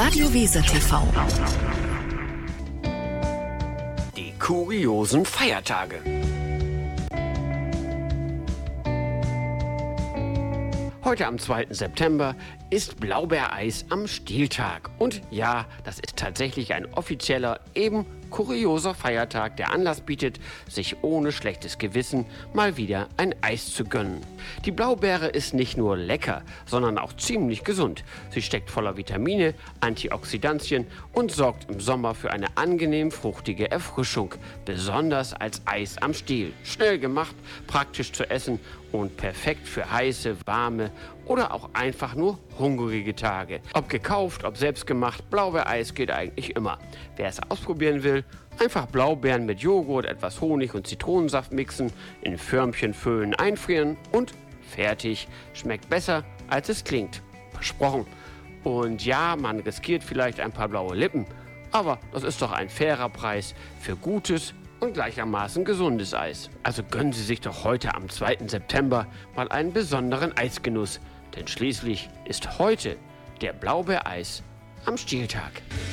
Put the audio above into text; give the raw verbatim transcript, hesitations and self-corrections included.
Radio Weser T V. Die kuriosen Feiertage. Heute am zweiten September ist Blaubeereis am Stieltag. Und ja, das ist tatsächlich ein offizieller, eben kurioser Feiertag, der Anlass bietet, sich ohne schlechtes Gewissen mal wieder ein Eis zu gönnen. Die Blaubeere ist nicht nur lecker, sondern auch ziemlich gesund. Sie steckt voller Vitamine, Antioxidantien und sorgt im Sommer für eine angenehm fruchtige Erfrischung, besonders als Eis am Stiel. Schnell gemacht, praktisch zu essen und perfekt für heiße, warme oder auch einfach nur hungrige Tage. Ob gekauft, ob selbst gemacht, Blaubeereis geht eigentlich immer. Wer es ausprobieren will, einfach Blaubeeren mit Joghurt, etwas Honig und Zitronensaft mixen, in Förmchen füllen, einfrieren und fertig. Schmeckt besser, als es klingt. Versprochen. Und ja, man riskiert vielleicht ein paar blaue Lippen, aber das ist doch ein fairer Preis für gutes und gleichermaßen gesundes Eis. Also gönnen Sie sich doch heute am zweiten September mal einen besonderen Eisgenuss, denn schließlich ist heute der Blaubeereis am Stieltag.